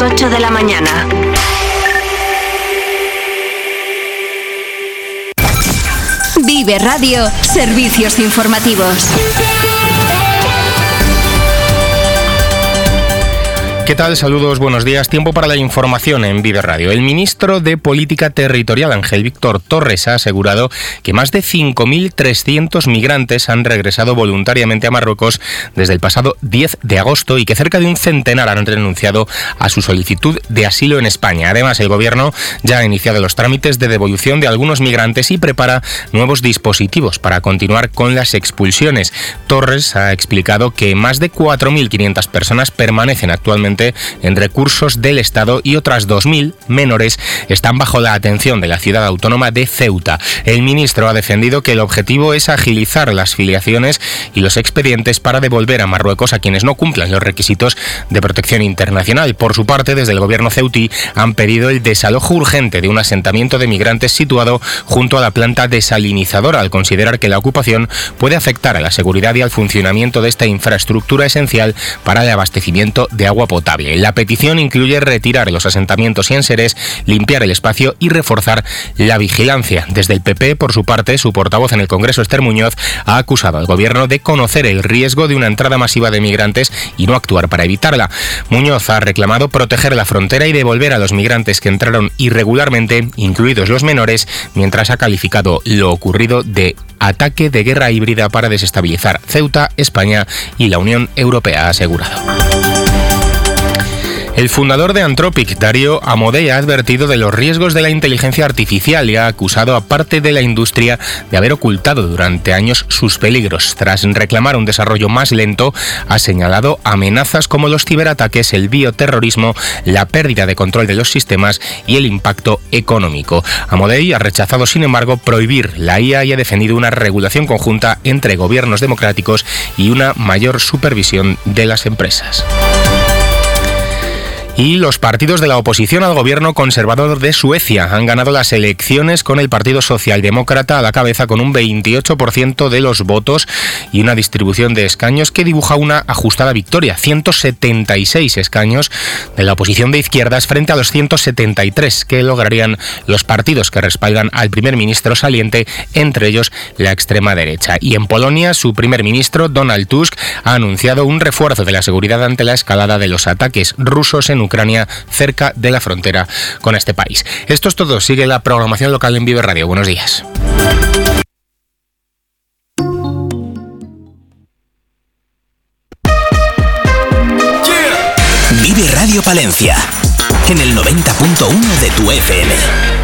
8 de la mañana. Vive Radio, servicios informativos. ¿Qué tal? Saludos, buenos días. Tiempo para la información en Vive Radio. El ministro de Política Territorial, Ángel Víctor Torres, ha asegurado que más de 5.300 migrantes han regresado voluntariamente a Marruecos desde el pasado 10 de agosto y que cerca de un centenar han renunciado a su solicitud de asilo en España. Además, el Gobierno ya ha iniciado los trámites de devolución de algunos migrantes y prepara nuevos dispositivos para continuar con las expulsiones. Torres ha explicado que más de 4.500 personas permanecen actualmente en recursos del Estado y otras 2.000 menores están bajo la atención de la ciudad autónoma de Ceuta. El ministro ha defendido que el objetivo es agilizar las filiaciones y los expedientes para devolver a Marruecos a quienes no cumplan los requisitos de protección internacional. Por su parte, desde el gobierno ceutí han pedido el desalojo urgente de un asentamiento de migrantes situado junto a la planta desalinizadora, al considerar que la ocupación puede afectar a la seguridad y al funcionamiento de esta infraestructura esencial para el abastecimiento de agua potable. La petición incluye retirar los asentamientos y enseres, limpiar el espacio y reforzar la vigilancia. Desde el PP, por su parte, su portavoz en el Congreso, Esther Muñoz, ha acusado al Gobierno de conocer el riesgo de una entrada masiva de migrantes y no actuar para evitarla. Muñoz ha reclamado proteger la frontera y devolver a los migrantes que entraron irregularmente, incluidos los menores, mientras ha calificado lo ocurrido de ataque de guerra híbrida para desestabilizar Ceuta, España y la Unión Europea, ha asegurado. El fundador de Anthropic, Dario Amodei, ha advertido de los riesgos de la inteligencia artificial y ha acusado a parte de la industria de haber ocultado durante años sus peligros. Tras reclamar un desarrollo más lento, ha señalado amenazas como los ciberataques, el bioterrorismo, la pérdida de control de los sistemas y el impacto económico. Amodei ha rechazado, sin embargo, prohibir la IA y ha defendido una regulación conjunta entre gobiernos democráticos y una mayor supervisión de las empresas. Y los partidos de la oposición al gobierno conservador de Suecia han ganado las elecciones con el Partido Socialdemócrata a la cabeza con un 28% de los votos y una distribución de escaños que dibuja una ajustada victoria. 176 escaños de la oposición de izquierdas frente a los 173 que lograrían los partidos que respaldan al primer ministro saliente, entre ellos la extrema derecha. Y en Polonia, su primer ministro, Donald Tusk, ha anunciado un refuerzo de la seguridad ante la escalada de los ataques rusos en Ucrania, cerca de la frontera con este país. Esto es todo. Sigue la programación local en Vive Radio. Buenos días. Vive Radio Palencia, en el 90.1 de tu FM.